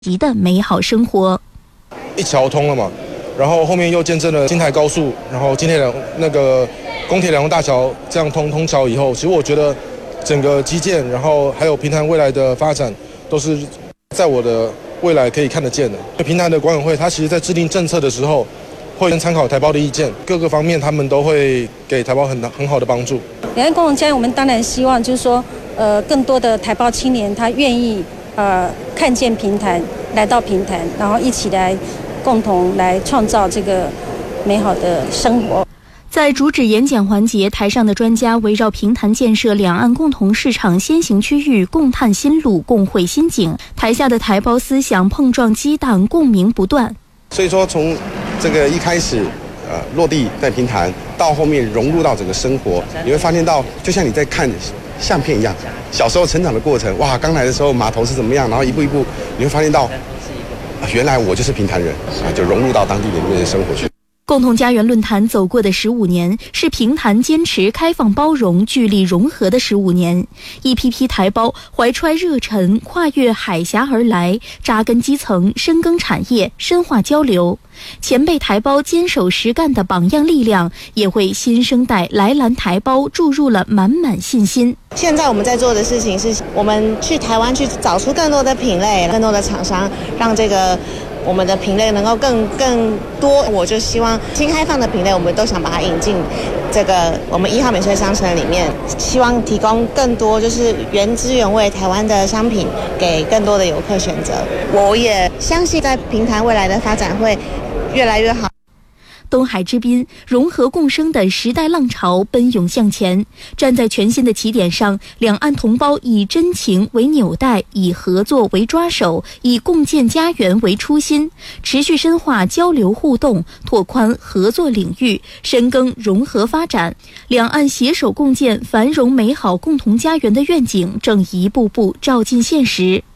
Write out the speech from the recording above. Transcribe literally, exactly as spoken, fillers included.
宜的美好生活。 一桥通了嘛，然后后面又见证了京台高速，然后今天两那个公铁两用大桥这样通通桥以后，其实我觉得整个基建，然后还有平潭未来的发展，都是在我的未来可以看得见的。平潭的管委会，它其实在制定政策的时候，会参考台胞的意见，各个方面他们都会给台胞很很好的帮助。 两岸共同家园，我们当然希望就是说，呃，更多的台胞青年他愿意呃看见平潭，来到平潭，然后一起来共同来创造这个美好的生活。 在主旨演讲环节，台上的专家围绕平潭建设两岸共同市场先行区域，共探新路，共绘新景；台下的台胞思想碰撞激荡，共鸣不断。 所以说，从这个一开始，呃，落地在平潭，到后面融入到整个生活，你会发现到，就像你在看相片一样，小时候成长的过程，哇，刚来的时候码头是怎么样，然后一步一步，你会发现到，啊、原来我就是平潭人啊，就融入到当地里面的生活去。 共同家园论坛走过的十五年，是平潭坚持开放包容、聚力融合的十五年。一批批台胞怀揣热忱，跨越海峡而来，扎根基层，深耕产业，深化交流。前辈台胞坚守实干的榜样力量，也为新生代来蓝台胞注入了满满信心。 现在我们在做的事情是，我们去台湾去找出更多的品类、更多的厂商，让这个我们的品类能够更更多。我就希望新开放的品类，我们都想把它引进这个我们一号免税商城里面，希望提供更多就是原汁原味台湾的商品给更多的游客选择。我也相信在平潭未来的发展会越来越好。 东海之滨，融合共生的时代浪潮奔涌向前。站在全新的起点上，两岸同胞以真情为纽带，以合作为抓手，以共建家园为初心，持续深化交流互动，拓宽合作领域，深耕融合发展。两岸携手共建繁荣美好共同家园的愿景正一步步照进现实。